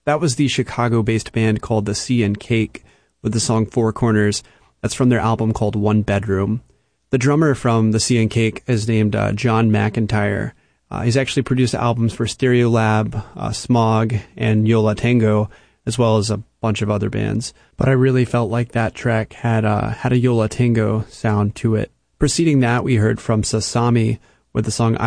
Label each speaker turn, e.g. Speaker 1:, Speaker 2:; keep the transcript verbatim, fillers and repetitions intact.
Speaker 1: That was the Chicago-based band called The Sea and Cake with the song Four Corners. That's from their album called One Bedroom. The drummer from The Sea and Cake is named uh, John McIntyre. Uh, he's actually produced albums for Stereolab, uh, Smog, and Yo La Tengo, as well as a bunch of other bands. But I really felt like that track had, uh, had a Yo La Tengo sound to it. Preceding that, we heard from Sasami with the song